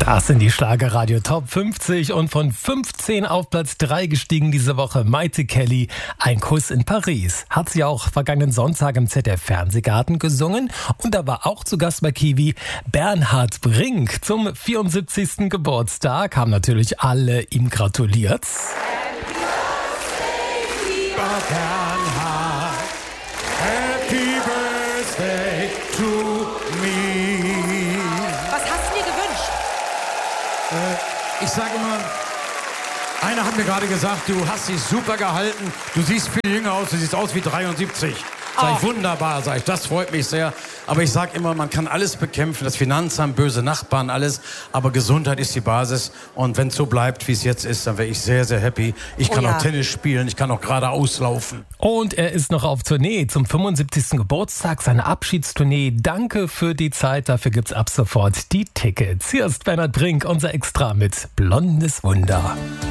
Das sind die Schlagerradio Top 50 und von 15 auf Platz 3 gestiegen diese Woche Maite Kelly, Ein Kuss in Paris. Hat sie auch vergangenen Sonntag im ZDF Fernsehgarten gesungen und da war auch zu Gast bei Kiwi Bernhard Brink. Zum 74. Geburtstag haben natürlich alle ihm gratuliert. Bernhard, Happy Birthday to me. Was hast du dir gewünscht? Ich sage immer, einer hat mir gerade gesagt, du hast dich super gehalten, du siehst viel jünger aus, du siehst aus wie 73. Sag ich, wunderbar, sag ich, das freut mich sehr. Aber ich sage immer, man kann alles bekämpfen, das Finanzamt, böse Nachbarn, alles. Aber Gesundheit ist die Basis. Und wenn es so bleibt, wie es jetzt ist, dann wäre ich sehr, sehr happy. Ich kann auch Tennis spielen, ich kann auch geradeaus laufen. Und er ist noch auf Tournee zum 75. Geburtstag, seine Abschiedstournee. Danke für die Zeit, dafür gibt's ab sofort die Tickets. Hier ist Bernhard Brink, unser Extra mit Blondes Wunder.